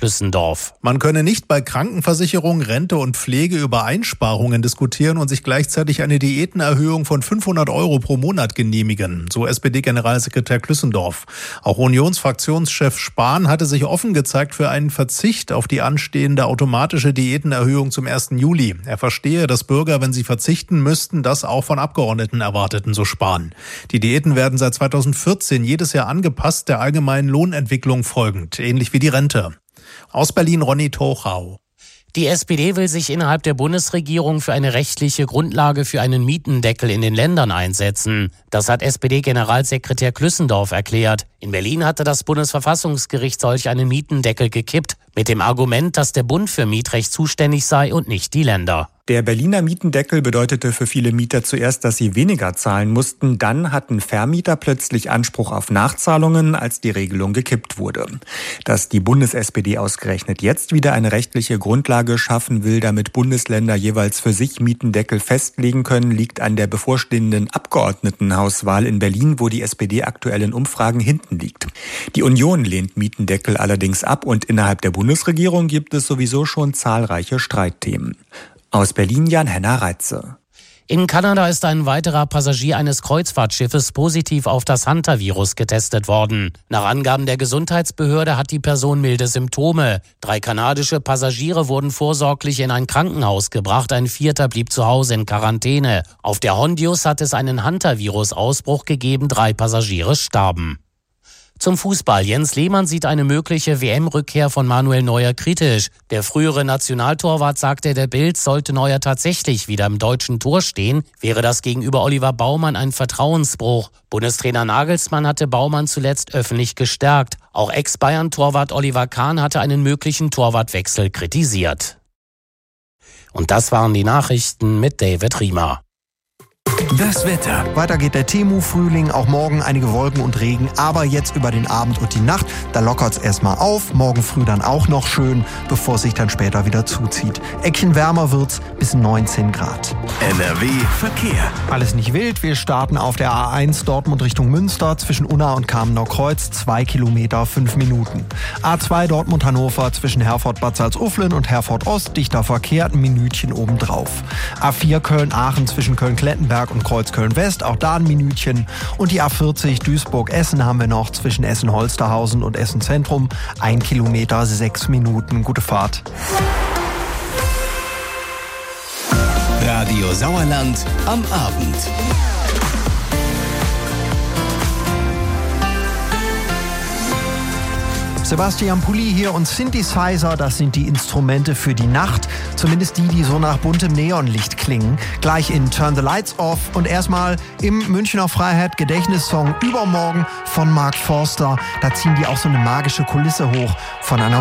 Klüssendorf. Man könne nicht bei Krankenversicherung, Rente und Pflege über Einsparungen diskutieren und sich gleichzeitig eine Diätenerhöhung von 500 € pro Monat genehmigen, so SPD-Generalsekretär Klüssendorf. Auch Unionsfraktionschef Spahn hatte sich offen gezeigt für einen Verzicht auf die anstehende automatische Diätenerhöhung zum 1. Juli. Er verstehe, dass Bürger, wenn sie verzichten müssten, das auch von Abgeordneten erwarteten, so Spahn. Die Diäten werden seit 2014 jedes Jahr angepasst, der allgemeinen Lohnentwicklung folgend, ähnlich wie die Rente. Aus Berlin Ronny Tochau. Die SPD will sich innerhalb der Bundesregierung für eine rechtliche Grundlage für einen Mietendeckel in den Ländern einsetzen. Das hat SPD-Generalsekretär Klüssendorf erklärt. In Berlin hatte das Bundesverfassungsgericht solch einen Mietendeckel gekippt, mit dem Argument, dass der Bund für Mietrecht zuständig sei und nicht die Länder. Der Berliner Mietendeckel bedeutete für viele Mieter zuerst, dass sie weniger zahlen mussten. Dann hatten Vermieter plötzlich Anspruch auf Nachzahlungen, als die Regelung gekippt wurde. Dass die Bundes-SPD ausgerechnet jetzt wieder eine rechtliche Grundlage schaffen will, damit Bundesländer jeweils für sich Mietendeckel festlegen können, liegt an der bevorstehenden Abgeordnetenhauswahl in Berlin, wo die SPD aktuell in Umfragen hinten liegt. Die Union lehnt Mietendeckel allerdings ab und innerhalb der Bundesregierung gibt es sowieso schon zahlreiche Streitthemen. Aus Berlin Jan-Henner Reitze. In Kanada ist ein weiterer Passagier eines Kreuzfahrtschiffes positiv auf das Hantavirus getestet worden. Nach Angaben der Gesundheitsbehörde hat die Person milde Symptome. 3 kanadische Passagiere wurden vorsorglich in ein Krankenhaus gebracht, ein 4. blieb zu Hause in Quarantäne. Auf der Hondius hat es einen Hantavirus-Ausbruch gegeben, 3 Passagiere starben. Zum Fußball. Jens Lehmann sieht eine mögliche WM-Rückkehr von Manuel Neuer kritisch. Der frühere Nationaltorwart sagte der Bild, sollte Neuer tatsächlich wieder im deutschen Tor stehen, wäre das gegenüber Oliver Baumann ein Vertrauensbruch. Bundestrainer Nagelsmann hatte Baumann zuletzt öffentlich gestärkt. Auch Ex-Bayern-Torwart Oliver Kahn hatte einen möglichen Torwartwechsel kritisiert. Und das waren die Nachrichten mit David Riemer. Das Wetter. Weiter geht der Temu-Frühling, auch morgen einige Wolken und Regen, aber jetzt über den Abend und die Nacht, da lockert es erstmal auf, morgen früh dann auch noch schön, bevor es sich dann später wieder zuzieht. Eckchen wärmer wird's bis 19 Grad. NRW Verkehr. Alles nicht wild, wir starten auf der A1 Dortmund Richtung Münster, zwischen Unna und Kamener Kreuz, 2 Kilometer, 5 Minuten. A2 Dortmund Hannover, zwischen Herford-Bad Salzuflen und Herford-Ost, dichter Verkehr, ein Minütchen obendrauf. A4 Köln-Aachen, zwischen Köln-Klettenberg und Kreuzköln-West, auch da ein Minütchen. Und die A40 Duisburg-Essen haben wir noch zwischen Essen-Holsterhausen und Essen-Zentrum. 1 Kilometer, 6 Minuten. Gute Fahrt. Radio Sauerland am Abend. Sebastian Pulli hier und Synthesizer, das sind die Instrumente für die Nacht. Zumindest die so nach buntem Neonlicht klingen. Gleich in Turn the Lights Off und erstmal im Münchner Freiheit Gedächtnissong Übermorgen von Mark Forster. Da ziehen die auch so eine magische Kulisse hoch von einer